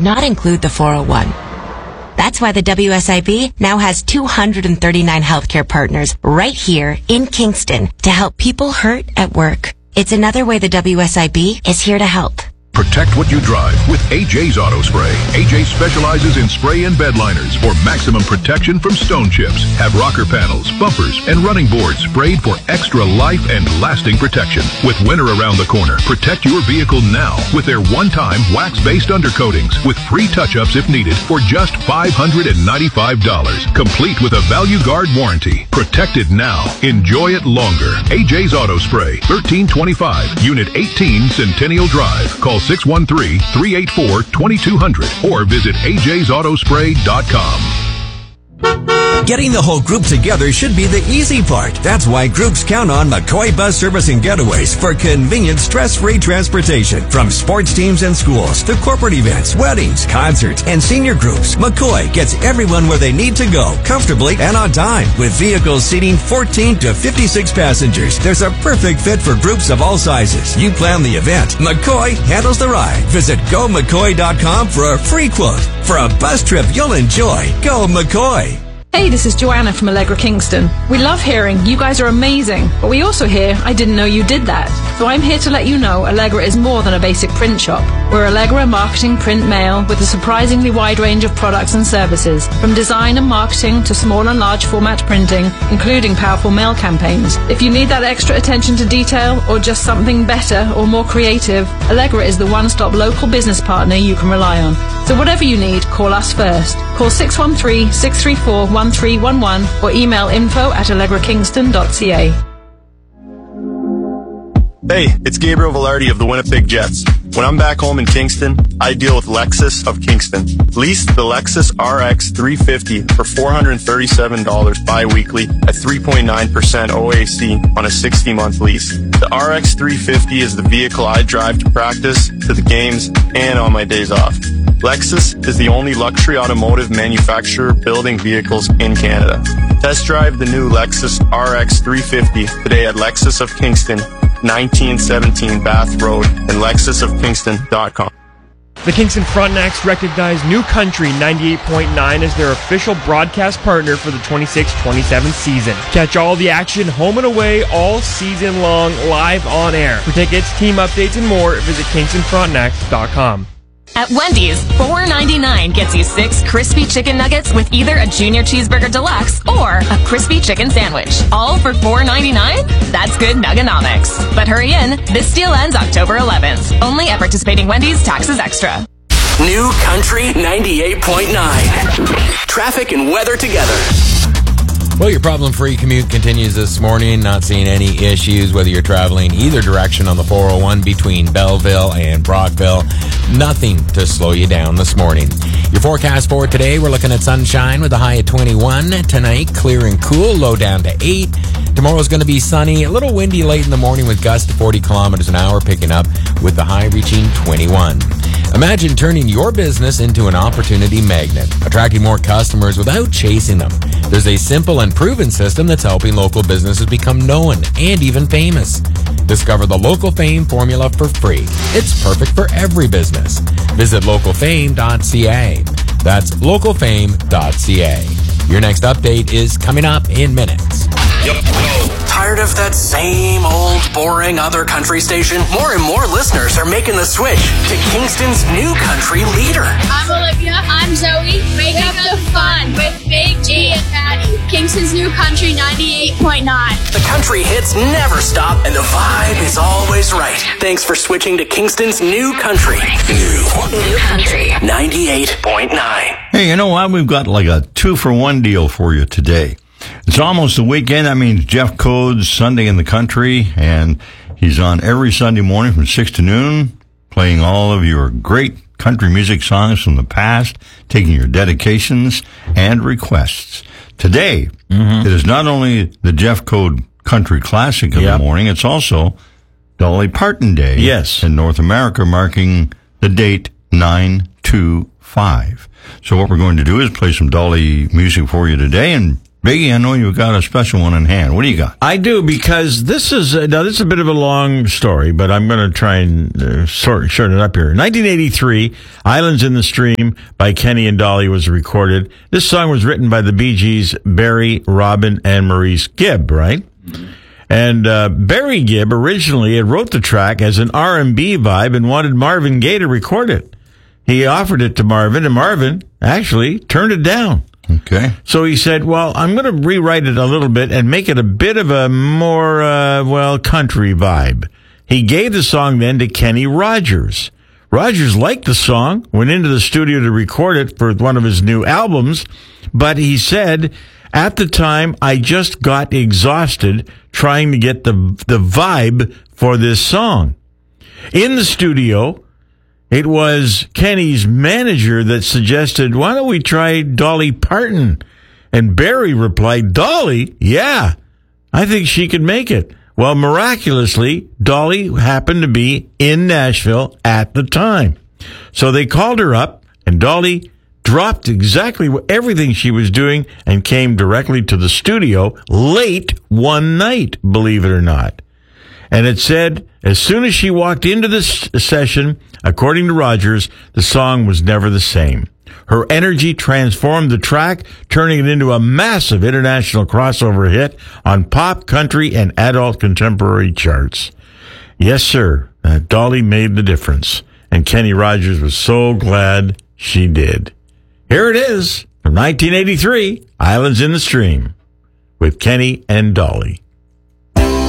not include the 401. That's why the WSIB now has 239 healthcare partners right here in Kingston to help people hurt at work. It's another way the WSIB is here to help. Protect what you drive with AJ's Auto Spray. AJ specializes in spray and bed liners for maximum protection from stone chips. Have rocker panels, bumpers, and running boards sprayed for extra life and lasting protection. With winter around the corner, protect your vehicle now with their one-time wax-based undercoatings with free touch-ups if needed for just $595. Complete with a Value Guard warranty. Protect it now. Enjoy it longer. AJ's Auto Spray, 1325, Unit 18, Centennial Drive. Call 613-384-2200 or visit ajsautospray.com. Getting the whole group together should be the easy part. That's why groups count on McCoy Bus Service and Getaways for convenient, stress-free transportation. From sports teams and schools to corporate events, weddings, concerts, and senior groups, McCoy gets everyone where they need to go, comfortably and on time. With vehicles seating 14 to 56 passengers, there's a perfect fit for groups of all sizes. You plan the event, McCoy handles the ride. Visit GoMcCoy.com for a free quote. For a bus trip you'll enjoy, go McCoy. Hey, this is Joanna from Allegra Kingston. We love hearing you guys are amazing, but we also hear I didn't know you did that. So I'm here to let you know Allegra is more than a basic print shop. We're Allegra Marketing Print Mail with a surprisingly wide range of products and services, from design and marketing to small and large format printing, including powerful mail campaigns. If you need that extra attention to detail or just something better or more creative, Allegra is the one-stop local business partner you can rely on. So whatever you need, call us first. Call 613-634-1311 or email info@allegrakingston.ca. Hey, it's Gabriel Velarde of the Winnipeg Jets. When I'm back home in Kingston, I deal with Lexus of Kingston. Lease the Lexus RX 350 for $437 bi-weekly at 3.9% OAC on a 60-month lease. The RX 350 is the vehicle I drive to practice, to the games, and on my days off. Lexus is the only luxury automotive manufacturer building vehicles in Canada. Test drive the new Lexus RX 350 today at Lexus of Kingston, 1917 Bath Road, and lexusofkingston.com. The Kingston Frontenacs recognize New Country 98.9 as their official broadcast partner for the 26-27 season. Catch all the action home and away all season long live on air. For tickets, team updates, and more, visit kingstonfrontenacs.com. At Wendy's, $4.99 gets you 6 crispy chicken nuggets with either a Junior Cheeseburger Deluxe or a crispy chicken sandwich. All for $4.99? That's good Nuggonomics. But hurry in, this deal ends October 11th. Only at participating Wendy's, taxes extra. New Country 98.9. Traffic and weather together. Well, your problem-free commute continues this morning. Not seeing any issues, whether you're traveling either direction on the 401 between Belleville and Brockville. Nothing to slow you down this morning. Your forecast for today, we're looking at sunshine with a high of 21. Tonight, clear and cool, low down to 8. Tomorrow's going to be sunny, a little windy late in the morning with gusts to 40 kilometers an hour, picking up with the high reaching 21. Imagine turning your business into an opportunity magnet, attracting more customers without chasing them. There's a simple and proven system that's helping local businesses become known and even famous. Discover the Local Fame formula for free. It's perfect for every business. Visit localfame.ca. That's localfame.ca. Your next update is coming up in minutes. Yep. Tired of that same old, boring other country station? More and more listeners are making the switch to Kingston's new country leader. I'm Olivia. I'm Zoe. Wake up the fun with Big G and Patty. Kingston's new country 98.9. The country hits never stop, and the vibe is always right. Thanks for switching to Kingston's new country. New country 98.9. Hey, you know what? We've got like a 2-for-1 deal for you today. It's almost the weekend. That means Jeff Code's Sunday in the Country, and he's on every Sunday morning from 6 to noon, playing all of your great country music songs from the past, taking your dedications and requests. Today, it is not only the Jeff Code Country Classic of the morning, it's also Dolly Parton Day in North America, marking the date 9/2/5. So what we're going to do is play some Dolly music for you today and Biggie, I know you've got a special one in hand. What do you got? I do, because this is a bit of a long story, but I'm going to try and shorten it up here. 1983, Islands in the Stream by Kenny and Dolly was recorded. This song was written by the Bee Gees, Barry, Robin, and Maurice Gibb, right? And Barry Gibb originally had wrote the track as an R&B vibe and wanted Marvin Gaye to record it. He offered it to Marvin, and Marvin actually turned it down. Okay. So he said, well, I'm going to rewrite it a little bit and make it a bit of a more, country vibe. He gave the song then to Kenny Rogers. Rogers liked the song, went into the studio to record it for one of his new albums, but he said, at the time, I just got exhausted trying to get the vibe for this song. In the studio, it was Kenny's manager that suggested, why don't we try Dolly Parton? And Barry replied, Dolly? Yeah, I think she could make it. Well, miraculously, Dolly happened to be in Nashville at the time. So they called her up, and Dolly dropped exactly everything she was doing and came directly to the studio late one night, believe it or not. And it said, as soon as she walked into this session, according to Rogers, the song was never the same. Her energy transformed the track, turning it into a massive international crossover hit on pop, country, and adult contemporary charts. Yes, sir, Dolly made the difference. And Kenny Rogers was so glad she did. Here it is, from 1983, Islands in the Stream, with Kenny and Dolly.